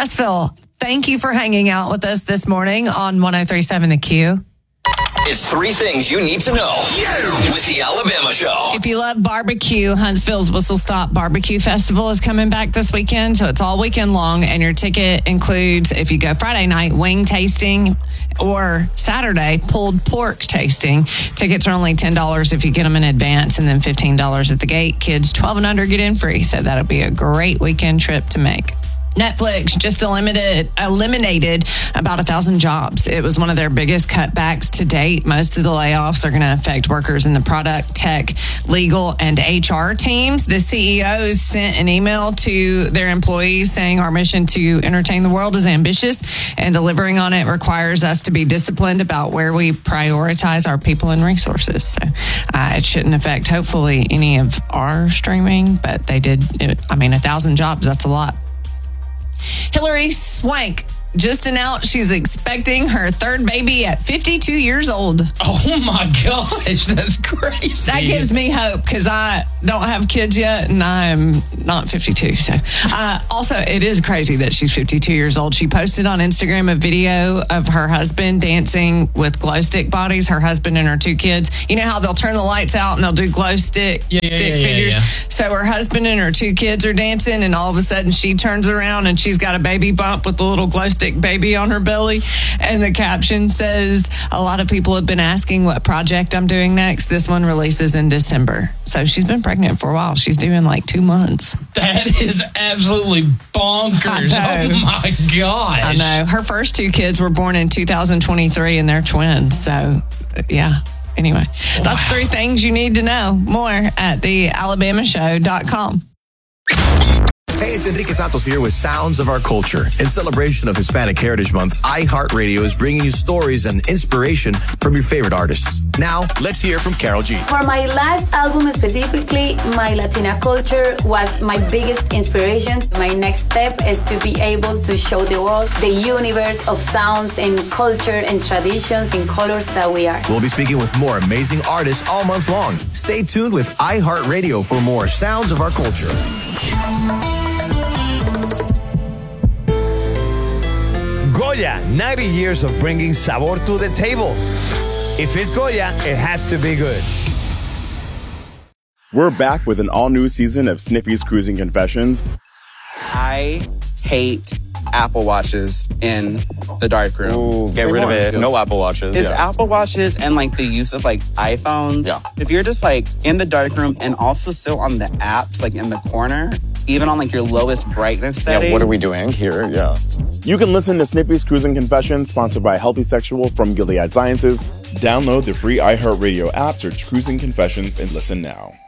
Forestville, thank you for hanging out with us this morning on 103.7 The Q. It's 3 things you need to know with the Alabama Show. If you love barbecue, Huntsville's Whistle Stop Barbecue Festival is coming back this weekend, so it's all weekend long, and your ticket includes, if you go Friday night, wing tasting, or Saturday, pulled pork tasting. Tickets are only $10 if you get them in advance, and then $15 at the gate. Kids 12 and under get in free, so that'll be a great weekend trip to make. Netflix just eliminated about 1,000 jobs. It was one of their biggest cutbacks to date. Most of the layoffs are going to affect workers in the product, tech, legal, and HR teams. The CEOs sent an email to their employees saying our mission to entertain the world is ambitious, and delivering on it requires us to be disciplined about where we prioritize our people and resources. So it shouldn't affect, hopefully, any of our streaming, but they did. 1,000 jobs, that's a lot. Hilary Swank just announced she's expecting her third baby at 52 years old. Oh my gosh, that's crazy. That gives me hope because I don't have kids yet and I'm not 52. So, also, it is crazy that she's 52 years old. She posted on Instagram a video of her husband dancing with glow stick bodies, her husband and her 2 kids. You know how they'll turn the lights out and they'll do glow stick figures? Yeah. So her husband and her 2 kids are dancing, and all of a sudden she turns around and she's got a baby bump with a little glow stick baby on her belly, and the caption says, a lot of people have been asking what project I'm doing next. This one releases in December. So she's been pregnant for a while. She's due in like 2 months. That is absolutely bonkers. Oh my gosh. I know. Her first 2 kids were born in 2023 and they're twins. So yeah. Anyway, that's 3 things you need to know. More at thealabamashow.com. Hey, it's Enrique Santos here with Sounds of Our Culture. In celebration of Hispanic Heritage Month, iHeartRadio is bringing you stories and inspiration from your favorite artists. Now, let's hear from Carol G. For my last album specifically, my Latina culture was my biggest inspiration. My next step is to be able to show the world the universe of sounds and culture and traditions and colors that we are. We'll be speaking with more amazing artists all month long. Stay tuned with iHeartRadio for more Sounds of Our Culture. Goya, 90 years of bringing sabor to the table. If it's Goya, it has to be good. We're back with an all-new season of Sniffy's Cruising Confessions. I hate Apple Watches in the darkroom. Ooh, get rid of it. No Apple Watches. Is Apple Watches and like the use of like iPhones. Yeah. If you're just like in the darkroom and also still on the apps, like in the corner, even on like your lowest brightness setting. Yeah, what are we doing here? Yeah. You can listen to Snippy's Cruising Confessions, sponsored by Healthy Sexual from Gilead Sciences. Download the free iHeartRadio app, search Cruising Confessions, and listen now.